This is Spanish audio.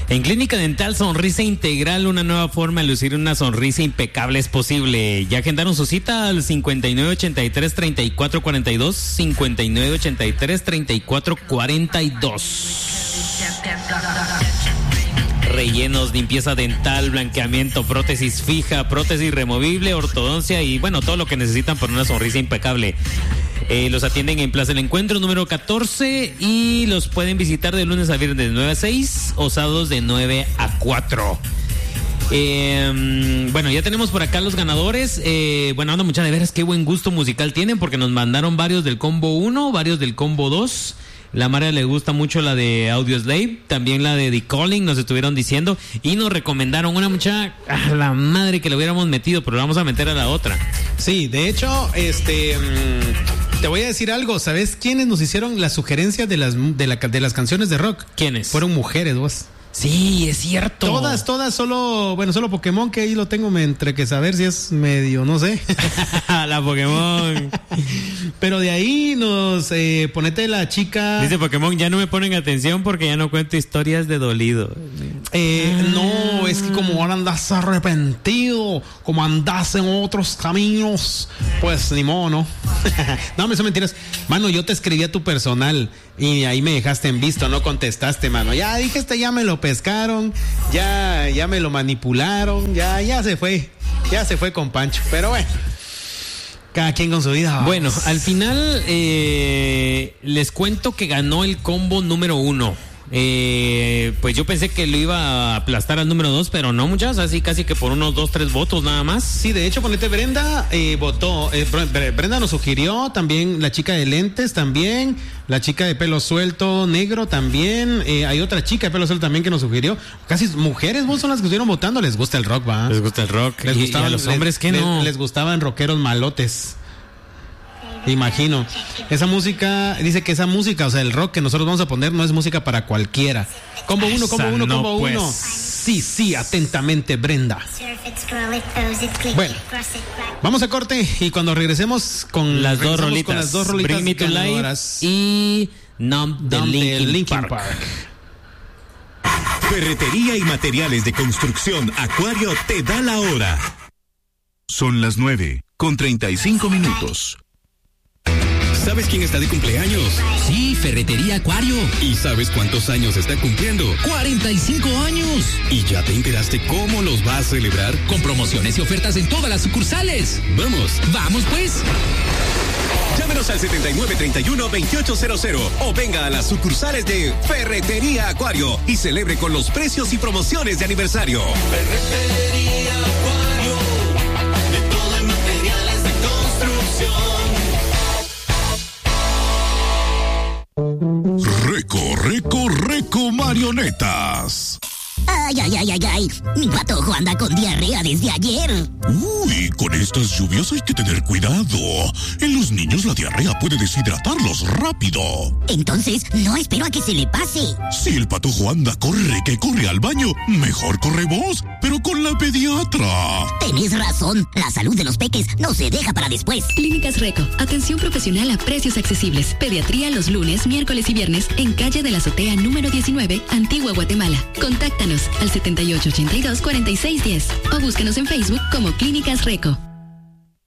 En Clínica Dental Sonrisa Integral, una nueva forma de lucir una sonrisa impecable es posible. Ya agendaron su cita al 5983-3442, 5983-3442. Rellenos, limpieza dental, blanqueamiento, prótesis fija, prótesis removible, ortodoncia y bueno, todo lo que necesitan para una sonrisa impecable. Los atienden en Plaza del Encuentro número 14 y los pueden visitar de lunes a viernes de 9 a 6 o sábados de 9 a 4. Bueno, ya tenemos por acá los ganadores. Bueno, anda mucha de veras, qué buen gusto musical tienen porque nos mandaron varios del combo 1, varios del combo 2. La Mara le gusta mucho la de Audioslave, también la de The Calling, nos estuvieron diciendo y nos recomendaron una mucha, a la madre que le hubiéramos metido, pero la vamos a meter a la otra. Sí, de hecho, te voy a decir algo. ¿Sabes quiénes nos hicieron las sugerencias de las canciones de rock? ¿Quiénes? Fueron mujeres, vos. Sí, es cierto. Todas, solo Pokémon, que ahí lo tengo entre que saber si es medio, no sé. La Pokémon. Pero de ahí ponete la chica. Dice Pokémon, ya no me ponen atención porque ya no cuento historias de dolido. No, es que como ahora andas arrepentido, como andas en otros caminos, pues ni modo, ¿no? No, me son mentiras. Mano, yo te escribí a tu personal y ahí me dejaste en visto, no contestaste, mano. Ya dijiste, ya me lo pescaron, ya me lo manipularon, ya se fue con Pancho. Pero bueno, cada quien con su vida. Vamos. Bueno, al final les cuento que ganó el combo número 1. Pues yo pensé que lo iba a aplastar al número 2, pero no, muchas, así casi que por unos 2-3 votos nada más. Sí, de hecho, ponete, Brenda votó, Brenda nos sugirió, también la chica de lentes, también la chica de pelo suelto negro, también hay otra chica de pelo suelto también que nos sugirió. Casi mujeres, vos son las que estuvieron votando. Les gusta el rock, ¿va? Les gusta el rock. Les gustaban, y a los hombres que no. Les gustaban rockeros malotes. Imagino. Esa música, dice que esa música, o sea, el rock que nosotros vamos a poner no es música para cualquiera. Combo 1, combo 1. Sí, atentamente, Brenda. Bueno, vamos a corte y cuando regresemos con las dos rolitas, Bring Me to Life y Numb de Linkin Park. Ferretería y materiales de construcción Acuario te da la hora. Son las 9:35. ¿Sabes quién está de cumpleaños? Sí, Ferretería Acuario. ¿Y sabes cuántos años está cumpliendo? 45 años. ¿Y ya te enteraste cómo los va a celebrar? Con promociones y ofertas en todas las sucursales. Vamos pues. Llámenos al 7931-2800 o venga a las sucursales de Ferretería Acuario y celebre con los precios y promociones de aniversario. Ferretería Acuario, de todo en materiales de construcción. Reco marionetas. Ay. Mi patojo anda con diarrea desde ayer. Uy, con estas lluvias hay que tener cuidado. En los niños la diarrea puede deshidratarlos rápido. Entonces, no espero a que se le pase. Si el patojo anda, que corre al baño, mejor corre vos, pero con la pediatra. Tenés razón, la salud de los peques no se deja para después. Clínicas Reco, atención profesional a precios accesibles. Pediatría los lunes, miércoles y viernes en calle de la Azotea número 19, Antigua Guatemala. Contáctanos al 7882-4610 o búsquenos en Facebook como Clínicas Reco.